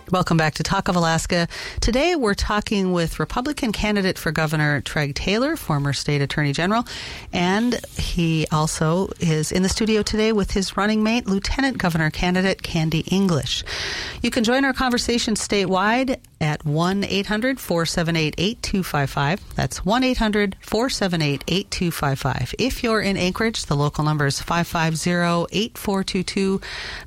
Welcome back to Talk of Alaska. Today we're talking with Republican candidate for governor Treg Taylor, former state attorney general, and he also is in the studio today with his running mate, Lieutenant Governor candidate Candy English. You can join our conversation statewide at 1-800-478-8255. That's 1-800-478-8255. If you're in Anchorage, the local number is 550-8422,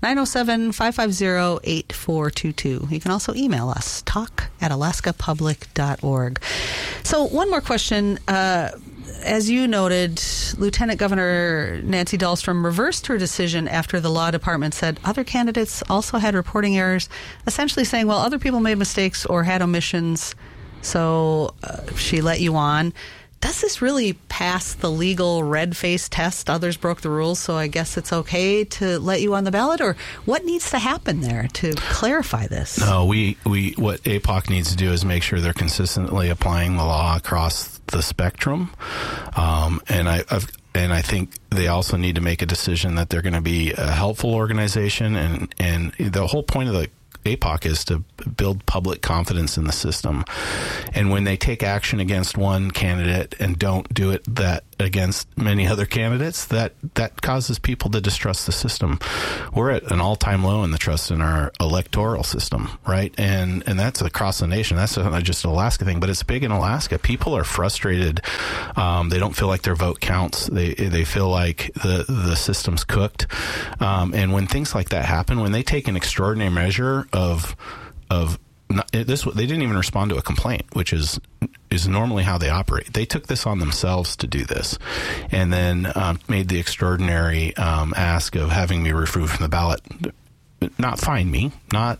907-550-8422. You can also email us, talk@alaskapublic.org. So one more question. As you noted, Lieutenant Governor Nancy Dahlstrom reversed her decision after the law department said other candidates also had reporting errors, essentially saying, well, other people made mistakes or had omissions, so she let you on. Does this really pass the legal red face test? Others broke the rules, so I guess it's okay to let you on the ballot? Or what needs to happen there to clarify this? No, what APOC needs to do is make sure they're consistently applying the law across the spectrum. And I think they also need to make a decision that they're going to be a helpful organization. And the whole point of the APOC is to build public confidence in the system. And when they take action against one candidate and don't do it that against many other candidates, that causes people to distrust the system. We're at an all-time low in the trust in our electoral system, right? And that's across the nation. That's not just an Alaska thing, but it's big in Alaska. People are frustrated. They don't feel like their vote counts. They feel like the system's cooked. And when things like that happen, when they take an extraordinary measure of this, they didn't even respond to a complaint, which is normally how they operate. They took this on themselves to do this, and then made the extraordinary ask of having me removed from the ballot. Not fine me, not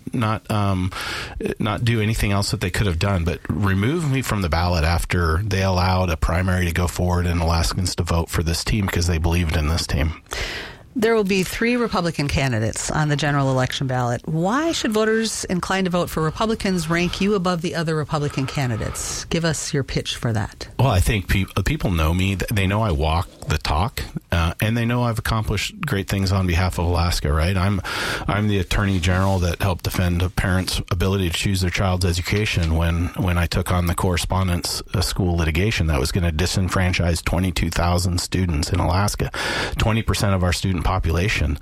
do anything else that they could have done, but remove me from the ballot after they allowed a primary to go forward and Alaskans to vote for this team because they believed in this team. There will be 3 Republican candidates on the general election ballot. Why should voters inclined to vote for Republicans rank you above the other Republican candidates? Give us your pitch for that. Well, I think people know me. They know I walk the talk, and they know I've accomplished great things on behalf of Alaska, right? I'm the attorney general that helped defend a parent's ability to choose their child's education when I took on the correspondence school litigation that was going to disenfranchise 22,000 students in Alaska. 20% of our student population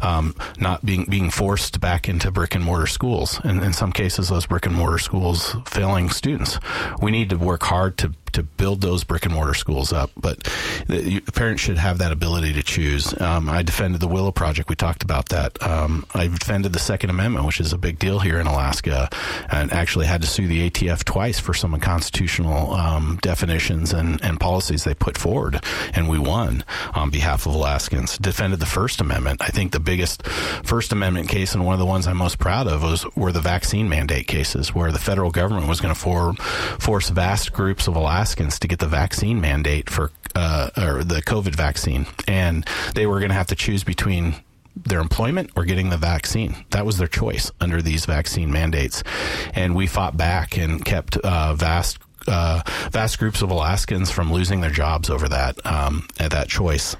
not being forced back into brick and mortar schools, and in some cases those brick and mortar schools failing students. We need to work hard to build those brick and mortar schools up, but the parents should have that ability to choose. I defended the Willow Project. We talked about that. I defended the Second Amendment, which is a big deal here in Alaska, and actually had to sue the ATF twice for some unconstitutional definitions and policies they put forward, and we won on behalf of Alaskans. Defended the First Amendment. I think the biggest First Amendment case, and one of the ones I'm most proud of, were the vaccine mandate cases, where the federal government was going to force vast groups of Alaskans to get the vaccine mandate for or the COVID vaccine, and they were going to have to choose between their employment or getting the vaccine. That was their choice under these vaccine mandates, and we fought back and kept vast groups of Alaskans from losing their jobs over that choice.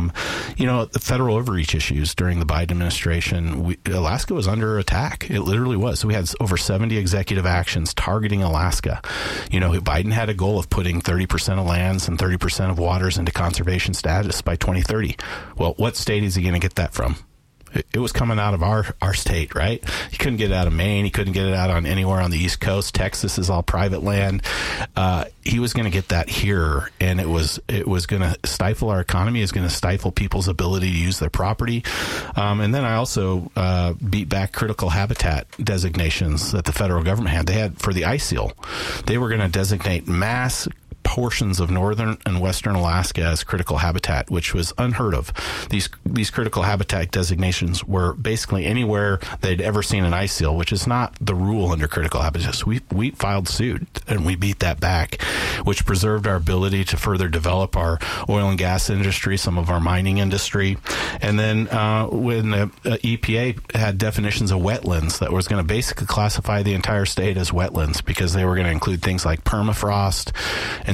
The federal overreach issues during the Biden administration, Alaska was under attack. It literally was. So we had over 70 executive actions targeting Alaska. Biden had a goal of putting 30% of lands and 30% of waters into conservation status by 2030. Well, what state is he going to get that from? It was coming out of our state, right? He couldn't get it out of Maine. He couldn't get it out on anywhere on the East Coast. Texas is all private land. He was going to get that here, and it was going to stifle our economy. It's going to stifle people's ability to use their property. And then I also beat back critical habitat designations that the federal government had. They had for the ice seal. They were going to designate mass portions of northern and western Alaska as critical habitat, which was unheard of. These critical habitat designations were basically anywhere they'd ever seen an ice seal, which is not the rule under critical habitats. We filed suit and we beat that back, which preserved our ability to further develop our oil and gas industry, some of our mining industry. And then when the EPA had definitions of wetlands that was going to basically classify the entire state as wetlands because they were going to include things like permafrost. And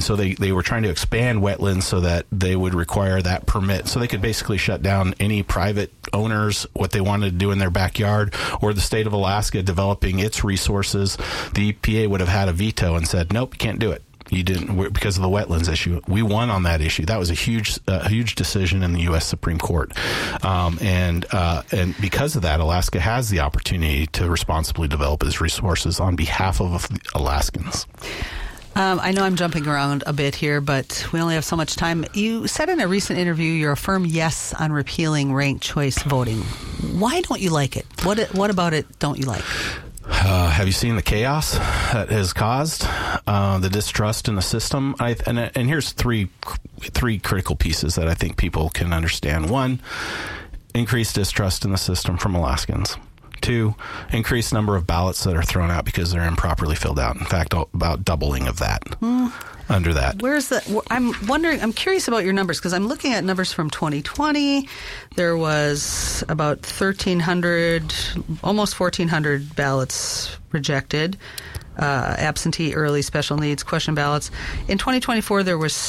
so they were trying to expand wetlands so that they would require that permit, so they could basically shut down any private owners what they wanted to do in their backyard, or the state of Alaska developing its resources. The EPA would have had a veto and said, nope, you can't do it. You didn't, because of the wetlands issue. We won on that issue. That was a huge decision in the U.S. Supreme Court, and because of that, Alaska has the opportunity to responsibly develop its resources on behalf of Alaskans. I know I'm jumping around a bit here, but we only have so much time. You said in a recent interview you're a firm yes on repealing ranked choice voting. Why don't you like it? What about it don't you like? Have you seen the chaos that has caused the distrust in the system? And here's three critical pieces that I think people can understand. One, increased distrust in the system from Alaskans. Two, increased number of ballots that are thrown out because they're improperly filled out. In fact, about doubling of that. Under that. I'm curious about your numbers, because I'm looking at numbers from 2020. There was about 1,300, almost 1,400 ballots rejected. Absentee, early, special needs, question ballots. In 2024, there was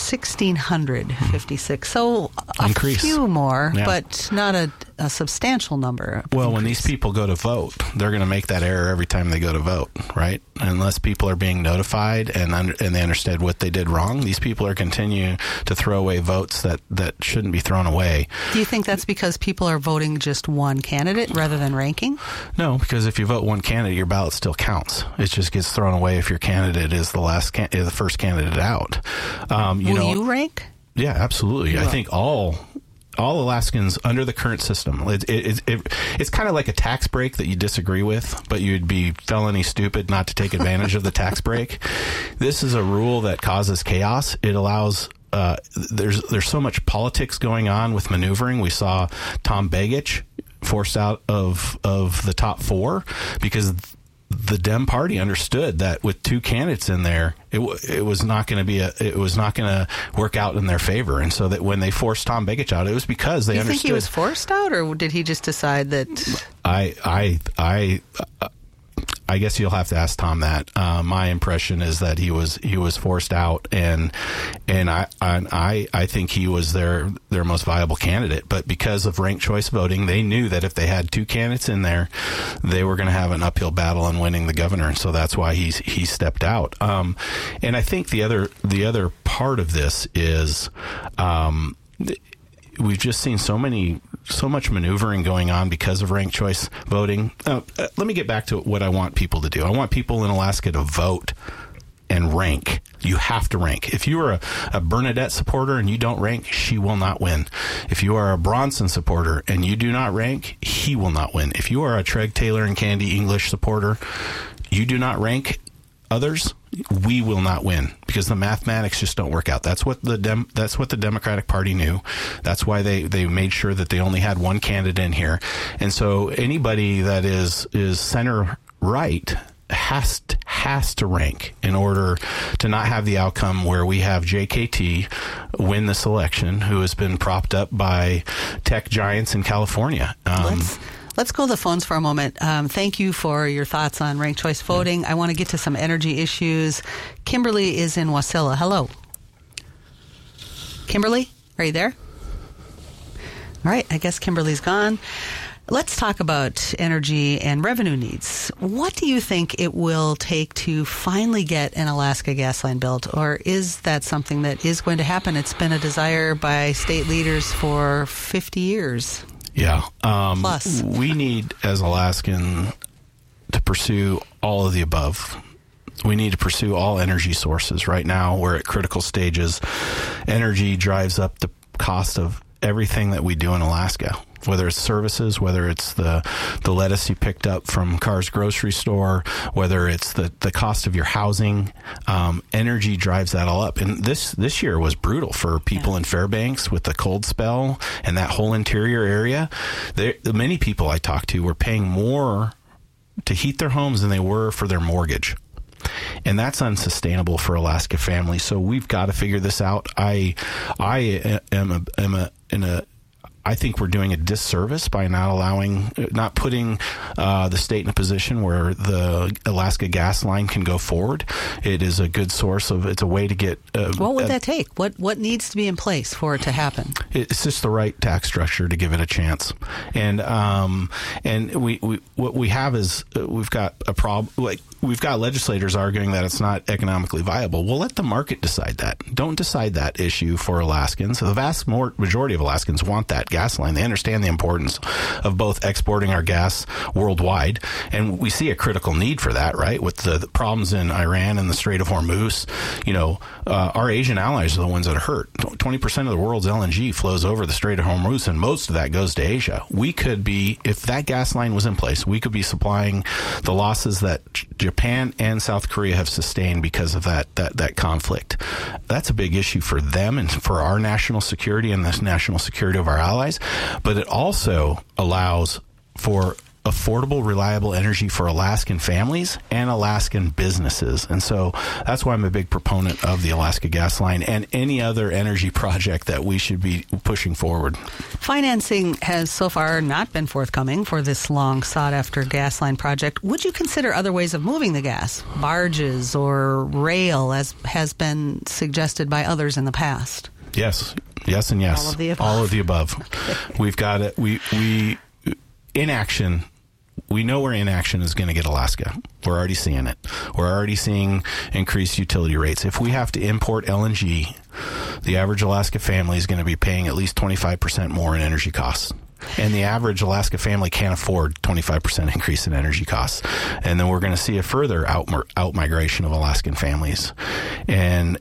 1,656. So a few more, but not a substantial number. Well, when these people go to vote, they're going to make that error every time they go to vote, right? Unless people are being notified and they understand what they did wrong, these people are continuing to throw away votes that shouldn't be thrown away. Do you think that's because people are voting just one candidate rather than ranking? No, because if you vote one candidate, your ballot still counts. It just gets thrown away if your candidate is the first candidate out. Will you rank? Yeah, absolutely. I think all Alaskans under the current system, it's kind of like a tax break that you disagree with, but you'd be felony stupid not to take advantage of the tax break. This is a rule that causes chaos. It allows there's so much politics going on with maneuvering. We saw Tom Begich forced out of the top four because the Dem Party understood that with two candidates in there, it was not going to work out in their favor, and so that when they forced Tom Begich out, it was because they understood. You think he was forced out, or did he just decide that? I guess you'll have to ask Tom that. My impression is that he was forced out, and I think he was their most viable candidate. But because of ranked choice voting, they knew that if they had two candidates in there, they were going to have an uphill battle in winning the governor, and so that's why he stepped out. And I think the other part of this is we've just seen so much maneuvering going on because of ranked choice voting. Let me get back to what I want people to do. I want people in Alaska to vote and rank. You have to rank. If you are a Bernadette supporter and you don't rank, she will not win. If you are a Bronson supporter and you do not rank, he will not win. If you are a Treg Taylor and Candy English supporter, you do not rank others, we will not win, because the mathematics just don't work out. That's what the Democratic Party knew. That's why they made sure that they only had one candidate in here. And so anybody that is center right has to rank in order to not have the outcome where we have JKT win this election, who has been propped up by tech giants in California. Let's go to the phones for a moment. Thank you for your thoughts on ranked choice voting. I want to get to some energy issues. Kimberly is in Wasilla. Hello. Kimberly, are you there? All right, I guess Kimberly's gone. Let's talk about energy and revenue needs. What do you think it will take to finally get an Alaska gas line built, or is that something that is going to happen? It's been a desire by state leaders for 50 years. Yeah. Plus. We need, as Alaskan, to pursue all of the above. We need to pursue all energy sources. Right now, we're at critical stages. Energy drives up the cost of everything that we do in Alaska, whether it's services, whether it's the lettuce you picked up from Carr's grocery store, whether it's the cost of your housing. Energy drives that all up. And this year was brutal for people in Fairbanks with the cold spell and that whole interior area. Many people I talked to were paying more to heat their homes than they were for their mortgage. And that's unsustainable for Alaska families. So we've got to figure this out. I think we're doing a disservice by not putting the state in a position where the Alaska gas line can go forward. It is a good source it's a way to get. What would that take? What needs to be in place for it to happen? It's just the right tax structure to give it a chance. And we what we have is we've got a problem. Like, we've got legislators arguing that it's not economically viable. Well, let the market decide that. Don't decide that issue for Alaskans. The vast majority of Alaskans want that gas line. They understand the importance of both exporting our gas worldwide, and we see a critical need for that, right? With the problems in Iran and the Strait of Hormuz, our Asian allies are the ones that are hurt. 20% of the world's LNG flows over the Strait of Hormuz, and most of that goes to Asia. We could be, if that gas line was in place, we could be supplying the losses that Japan and South Korea have sustained because of that conflict. That's a big issue for them and for our national security and the national security of our allies. But it also allows for affordable, reliable energy for Alaskan families and Alaskan businesses. And so that's why I'm a big proponent of the Alaska Gas Line and any other energy project that we should be pushing forward. Financing has so far not been forthcoming for this long sought-after gas line project. Would you consider other ways of moving the gas, barges or rail, as has been suggested by others in the past? Yes, and yes. All of the above. We've got it. We inaction. We know where inaction is going to get Alaska. We're already seeing it. We're already seeing increased utility rates. If we have to import LNG, the average Alaska family is going to be paying at least 25% more in energy costs. And the average Alaska family can't afford 25% increase in energy costs. And then we're going to see a further out-migration of Alaskan families. And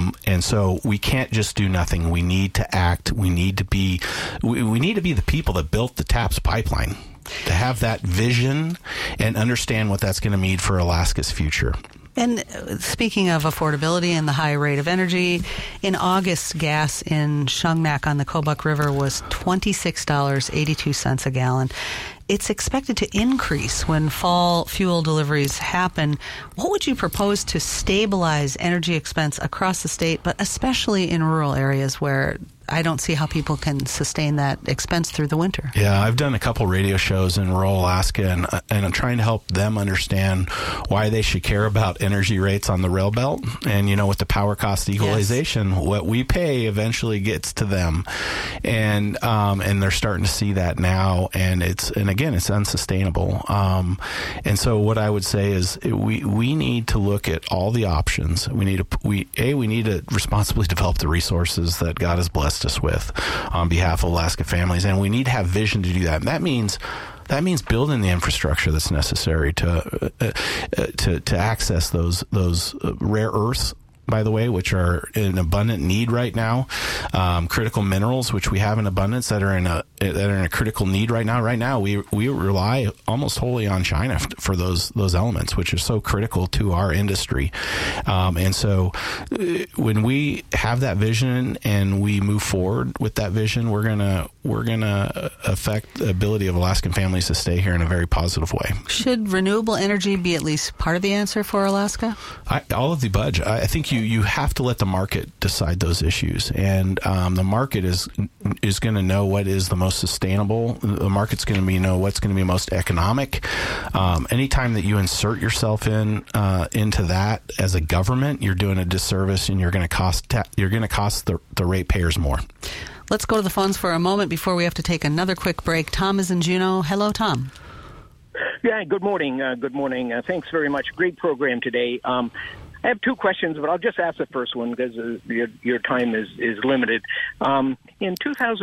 so we can't just do nothing. We need to act. We need to be the people that built the TAPS pipeline, to have that vision and understand what that's going to mean for Alaska's future. And speaking of affordability and the high rate of energy, in August, gas in Shungnak on the Kobuk River was $26.82 a gallon. It's expected to increase when fall fuel deliveries happen. What would you propose to stabilize energy expense across the state, but especially in rural areas where I don't see how people can sustain that expense through the winter? Yeah, I've done a couple radio shows in rural Alaska, and I'm trying to help them understand why they should care about energy rates on the rail belt. And, with the power cost equalization, what we pay eventually gets to them. And they're starting to see that now. And again, it's unsustainable. And so what I would say is we need to look at all the options. We need to responsibly develop the resources that God has blessed us with on behalf of Alaska families, and we need to have vision to do that. And that means building the infrastructure that's necessary to access those rare earths, by the way, which are in abundant need right now. Critical minerals, which we have in abundance, that are in a critical need right now. Right now, we rely almost wholly on China for those elements, which are so critical to our industry. And so, when we have that vision and we move forward with that vision, we're gonna affect the ability of Alaskan families to stay here in a very positive way. Should renewable energy be at least part of the answer for Alaska? All of the above. I think you have to let the market decide those issues, and the market is going to know what is the most sustainable. The market's going to know what's going to be most economic. Anytime that you insert yourself into that as a government, you're doing a disservice, and you're going to cost the ratepayers more. Let's go to the phones for a moment before we have to take another quick break. Tom is in Juneau. Hello, Tom. Yeah, good morning. Good morning. Thanks very much. Great program today. I have two questions, but I'll just ask the first one because your time is limited. In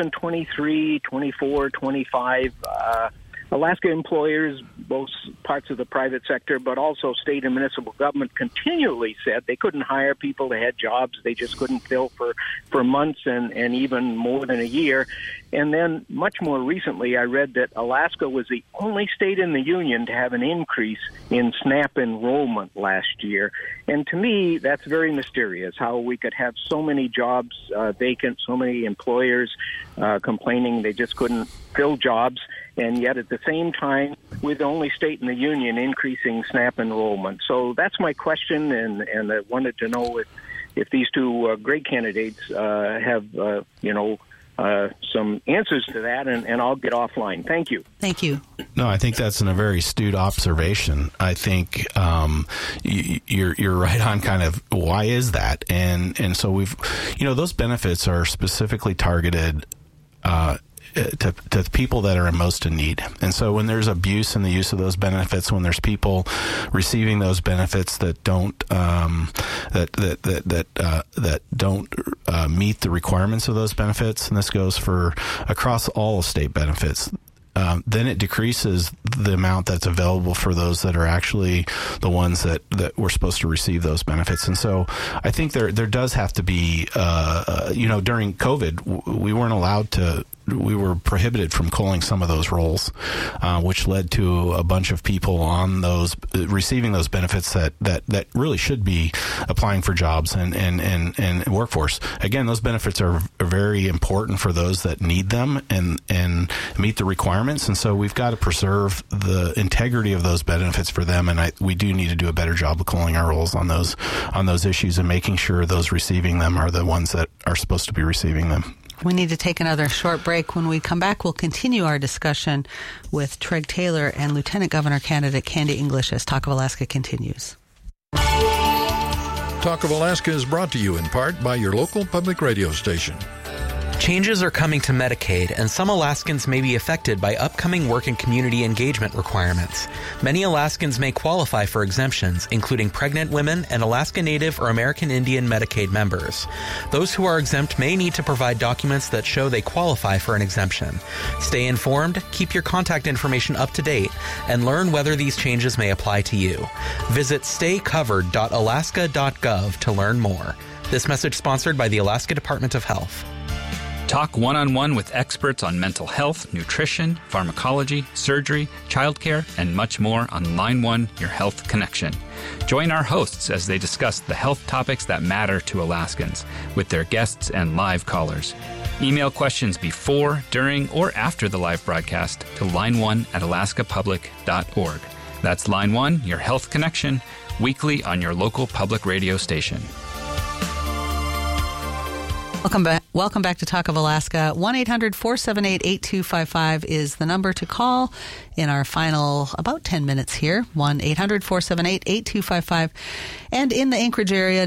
2023, 24, 25, Alaska employers, both parts of the private sector, but also state and municipal government, continually said they couldn't hire people. They had jobs they just couldn't fill for months and even more than a year. And then much more recently, I read that Alaska was the only state in the union to have an increase in SNAP enrollment last year. And to me, that's very mysterious, how we could have so many jobs vacant, so many employers complaining they just couldn't fill jobs, and yet at the same time, we're the only state in the union increasing SNAP enrollment. So that's my question, and I wanted to know if these two great candidates have, some answers to that, and I'll get offline. Thank you. Thank you. No, I think that's a very astute observation. I think you're right on kind of why is that, and so we've, those benefits are specifically targeted to people that are most in need. And so when there's abuse in the use of those benefits, when there's people receiving those benefits that don't meet the requirements of those benefits, and this goes for across all state benefits, then it decreases the amount that's available for those that are actually the ones that were supposed to receive those benefits. And so I think there does have to be, during COVID, we were prohibited from culling some of those rolls, which led to a bunch of people on those receiving those benefits that really should be applying for jobs and workforce. Again, those benefits are very important for those that need them and meet the requirements. And so we've got to preserve the integrity of those benefits for them. And we do need to do a better job of culling our rolls on those issues and making sure those receiving them are the ones that are supposed to be receiving them. We need to take another short break. When we come back, we'll continue our discussion with Treg Taylor and Lieutenant Governor candidate Candy English as Talk of Alaska continues. Talk of Alaska is brought to you in part by your local public radio station. Changes are coming to Medicaid, and some Alaskans may be affected by upcoming work and community engagement requirements. Many Alaskans may qualify for exemptions, including pregnant women and Alaska Native or American Indian Medicaid members. Those who are exempt may need to provide documents that show they qualify for an exemption. Stay informed, keep your contact information up to date, and learn whether these changes may apply to you. Visit staycovered.alaska.gov to learn more. This message sponsored by the Alaska Department of Health. Talk one-on-one with experts on mental health, nutrition, pharmacology, surgery, childcare, and much more on Line 1, Your Health Connection. Join our hosts as they discuss the health topics that matter to Alaskans with their guests and live callers. Email questions before, during, or after the live broadcast to line1@alaskapublic.org. That's Line 1, Your Health Connection, weekly on your local public radio station. Welcome back to Talk of Alaska. 1-800-478-8255 is the number to call in our final about 10 minutes here. 1-800-478-8255. And in the Anchorage area,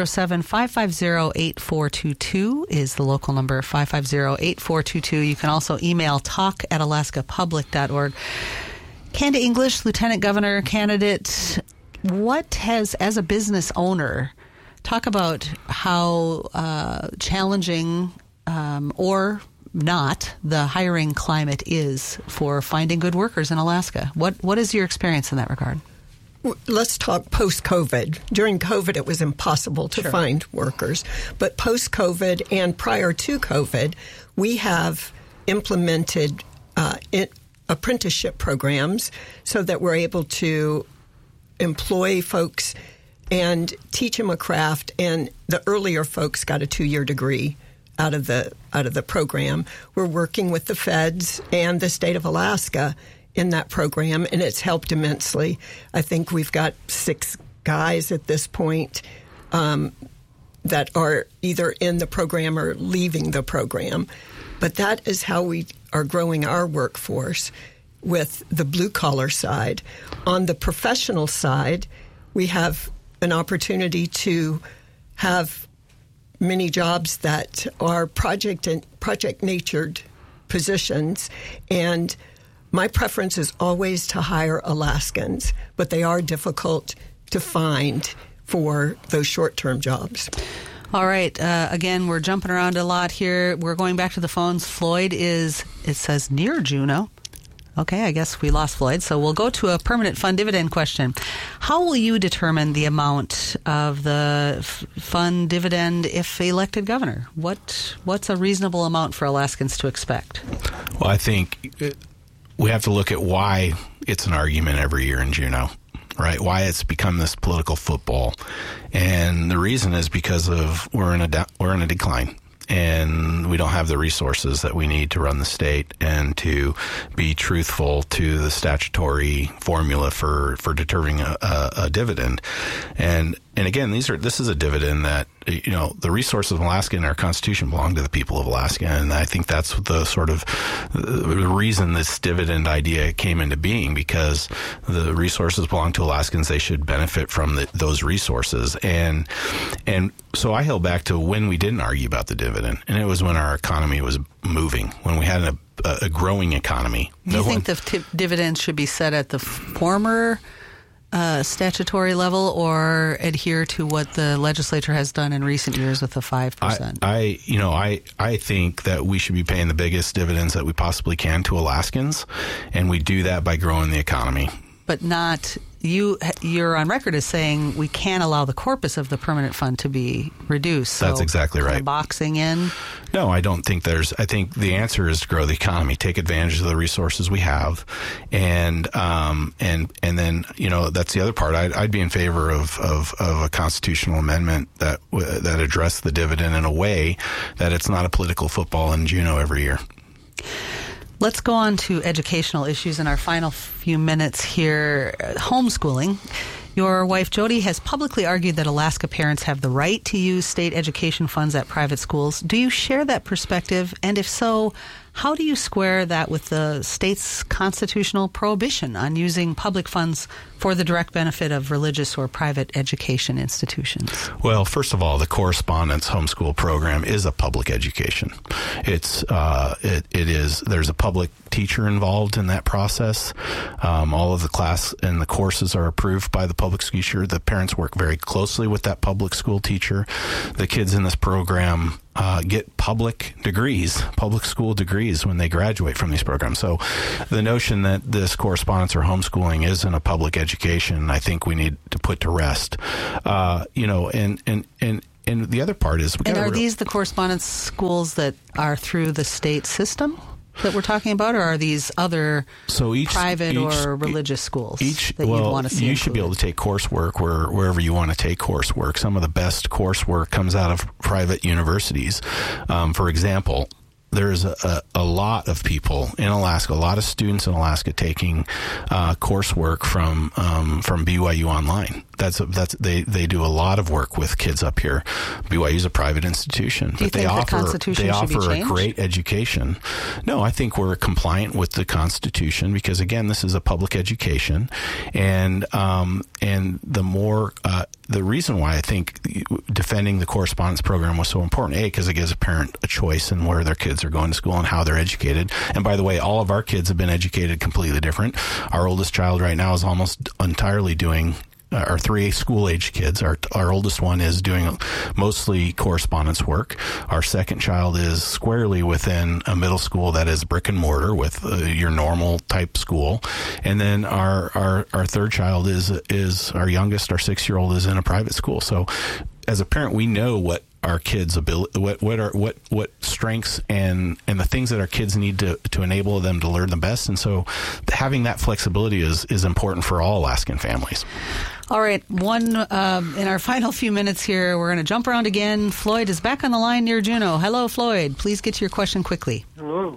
907-550-8422 is the local number, 550-8422. You can also email talk@alaskapublic.org. Candy English, Lieutenant Governor candidate, what has, as a business owner, talk about how challenging or not the hiring climate is for finding good workers in Alaska. What is your experience in that regard? Let's talk post-COVID. During COVID, it was impossible to find workers. But post-COVID and prior to COVID, we have implemented apprenticeship programs so that we're able to employ folks and teach them a craft, and the earlier folks got a 2-year degree out of the program. We're working with the feds and the state of Alaska in that program, and it's helped immensely. I think we've got 6 guys at this point that are either in the program or leaving the program. But that is how we are growing our workforce with the blue-collar side. On the professional side, we have an opportunity to have many jobs that are project-natured positions, and my preference is always to hire Alaskans, but they are difficult to find for those short-term jobs. All right. Again, we're jumping around a lot here. We're going back to the phones. Floyd is, it says, near Juneau. Okay, I guess we lost Floyd, so we'll go to a permanent fund dividend question. How will you determine the amount of the fund dividend if elected governor? What's a reasonable amount for Alaskans to expect? Well, I think we have to look at why it's an argument every year in Juneau, right? Why it's become this political football. And the reason is because of we're in a decline. And we don't have the resources that we need to run the state and to be truthful to the statutory formula for determining a dividend. And again, this is a dividend that the resources of Alaska and our Constitution belong to the people of Alaska, and I think that's the sort of the reason this dividend idea came into being, because the resources belong to Alaskans. They should benefit from those resources, and so I held back to when we didn't argue about the dividend, and it was when our economy was moving, when we had a growing economy. Do you think the dividend should be set at the former statutory level, or adhere to what the legislature has done in recent years with the 5%? I think that we should be paying the biggest dividends that we possibly can to Alaskans, and we do that by growing the economy. But not you're on record as saying we can't allow the corpus of the permanent fund to be reduced. That's exactly right. Boxing in? No, I don't think I think the answer is to grow the economy, take advantage of the resources we have, and then that's the other part. I'd be in favor of a constitutional amendment that addressed the dividend in a way that it's not a political football in Juneau every year. Let's go on to educational issues in our final few minutes here. Homeschooling. Your wife, Jody, has publicly argued that Alaska parents have the right to use state education funds at private schools. Do you share that perspective? And if so, how do you square that with the state's constitutional prohibition on using public funds for the direct benefit of religious or private education institutions? Well, first of all, the correspondence homeschool program is a public education. It is. There's a public teacher involved in that process. All of the class and the courses are approved by the public school teacher. The parents work very closely with that public school teacher. The kids in this program get public school degrees when they graduate from these programs. So the notion that this correspondence or homeschooling isn't a public education, I think we need to put to rest. And the other part is... And are these the correspondence schools that are through the state system that we're talking about, or are these other private or religious schools that you want to see? You should be able to take coursework wherever you want to take coursework. Some of the best coursework comes out of private universities. For example, there's a lot of people in Alaska, a lot of students in Alaska taking coursework from BYU Online. They do a lot of work with kids up here. BYU is a private institution, but they offer a great education. No, I think we're compliant with the Constitution because again, this is a public education, and the reason why I think defending the correspondence program was so important, because it gives a parent a choice in where their kids are going to school and how they're educated. And by the way, all of our kids have been educated completely different. Our oldest child right now is almost entirely doing our 3 school-age kids. Our oldest one is doing mostly correspondence work. Our second child is squarely within a middle school that is brick and mortar with your normal type school. And then our third child is our youngest, our 6-year-old, is in a private school. So as a parent, we know what our kids' ability, what strengths and the things that our kids need to enable them to learn the best. And so having that flexibility is important for all Alaskan families. All right. In our final few minutes here, we're going to jump around again. Floyd is back on the line near Juneau. Hello, Floyd. Please get to your question quickly. Hello.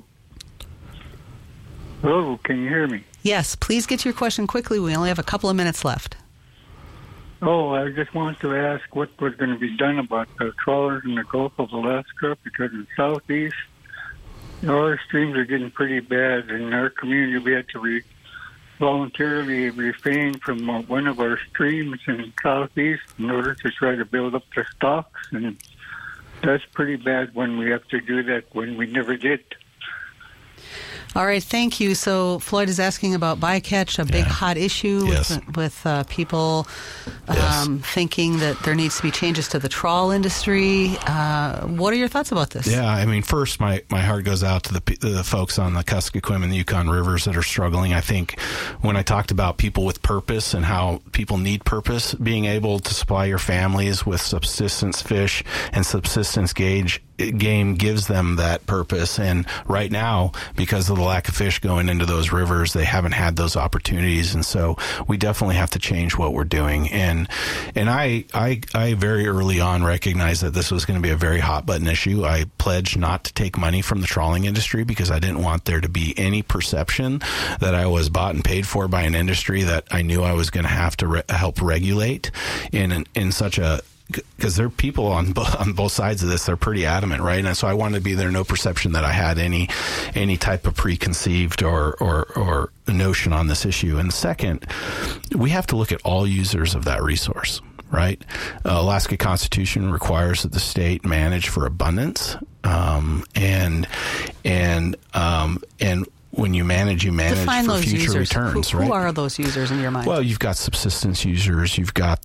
Hello. Can you hear me? Yes. Please get to your question quickly. We only have a couple of minutes left. Oh, I just wanted to ask what was going to be done about the trawlers in the Gulf of Alaska, because in the southeast, our streams are getting pretty bad. In our community, we had to voluntarily refrain from one of our streams in the southeast in order to try to build up the stocks, and that's pretty bad when we have to do that when we never did. All right, thank you. So Floyd is asking about bycatch, a big hot issue with people thinking that there needs to be changes to the trawl industry. What are your thoughts about this? Yeah, I mean, first, my heart goes out to the folks on the Kuskokwim and the Yukon rivers that are struggling. I think when I talked about people with purpose and how people need purpose, being able to supply your families with subsistence fish and subsistence game gives them that purpose. And right now, because of the lack of fish going into those rivers, they haven't had those opportunities. And so we definitely have to change what we're doing. And I very early on recognized that this was going to be a very hot button issue. I pledged not to take money from the trawling industry because I didn't want there to be any perception that I was bought and paid for by an industry that I knew I was going to have to help regulate in such a because there are people on both sides of this. They're pretty adamant, right? And so I wanted to be there, no perception that I had any type of preconceived or notion on this issue. And second, we have to look at all users of that resource, right? Alaska Constitution requires that the state manage for abundance, and when you manage Define for those future users. returns, who right? Who are those users in your mind? Well, you've got subsistence users. You've got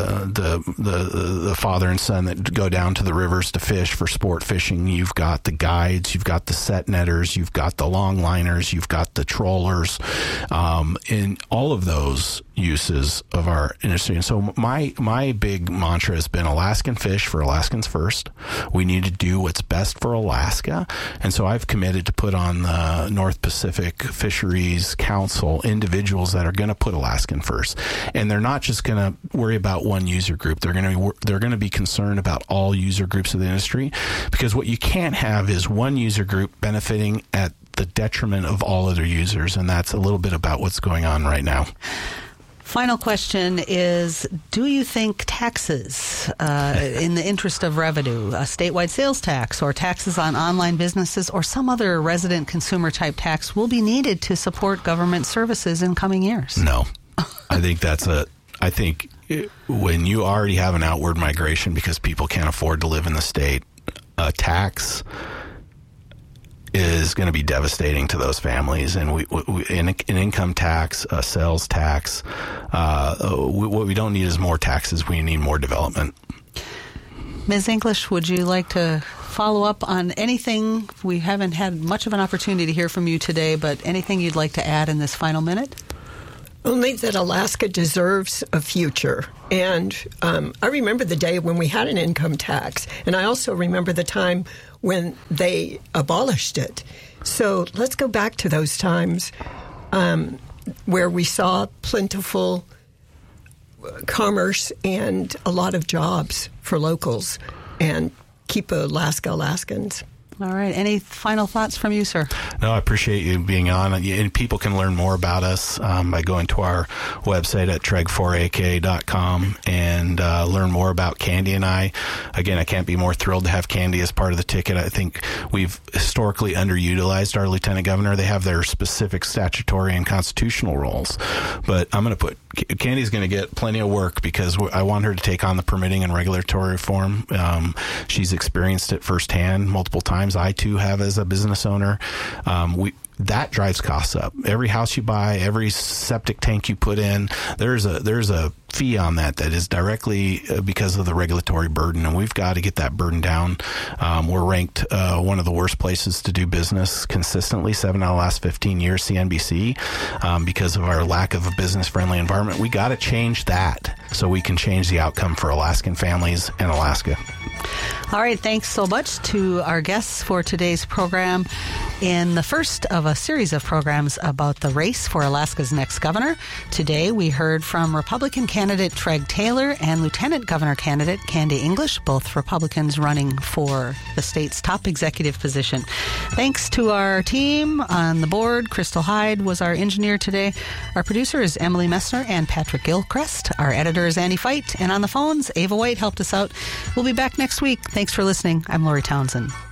the father and son that go down to the rivers to fish for sport fishing. You've got the guides. You've got the set netters. You've got the longliners. You've got the trollers. In all of those uses of our industry. And so my big mantra has been Alaskan fish for Alaskans first. We need to do what's best for Alaska. And so I've committed to put on the North Pacific Fisheries Council individuals that are going to put Alaskan first. And they're not just going to worry about one user group. They're going to be concerned about all user groups of the industry, because what you can't have is one user group benefiting at the detriment of all other users. And that's a little bit about what's going on right now. Final question is, do you think taxes, in the interest of revenue, a statewide sales tax or taxes on online businesses or some other resident consumer type tax will be needed to support government services in coming years? No. I think when you already have an outward migration because people can't afford to live in the state, a tax is going to be devastating to those families. And an income tax, a sales tax, what we don't need is more taxes. We need more development. Ms. English, would you like to follow up on anything? We haven't had much of an opportunity to hear from you today, but anything you'd like to add in this final minute? Only that Alaska deserves a future. And I remember the day when we had an income tax, and I also remember the time when they abolished it. So let's go back to those times where we saw plentiful commerce and a lot of jobs for locals, and keep Alaska Alaskans. All right. Any final thoughts from you, sir? No, I appreciate you being on. And people can learn more about us by going to our website at treg4ak.com and learn more about Candy and I. Again, I can't be more thrilled to have Candy as part of the ticket. I think we've historically underutilized our lieutenant governor. They have their specific statutory and constitutional roles. But I'm going to put Candy's going to get plenty of work because I want her to take on the permitting and regulatory reform. She's experienced it firsthand multiple times. I too have as a business owner. That drives costs up. Every house you buy, every septic tank you put in, there's a fee on that is directly because of the regulatory burden, and we've got to get that burden down. We're ranked one of the worst places to do business consistently, 7 out of the last 15 years, CNBC, because of our lack of a business-friendly environment. We got to change that so we can change the outcome for Alaskan families and Alaska. All right, thanks so much to our guests for today's program. In the first of a series of programs about the race for Alaska's next governor, today we heard from Republican candidate Treg Taylor and Lieutenant Governor candidate Candy English, both Republicans running for the state's top executive position. Thanks to our team on the board. Crystal Hyde was our engineer today. Our producer is Emily Messner and Patrick Gilchrist. Our editor is Annie Feit. And on the phones, Ava White helped us out. We'll be back next week. Thanks for listening. I'm Lori Townsend.